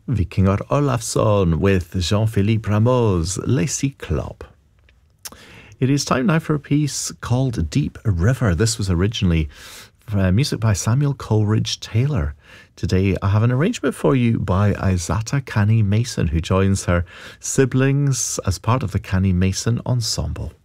Vikingur Olafsson with Jean-Philippe Rameau's Les Cyclopes. It is time now for a piece called Deep River. This was originally music by Samuel Coleridge Taylor. Today I have an arrangement for you by Isata Canny Mason, who joins her siblings as part of the Canny Mason Ensemble.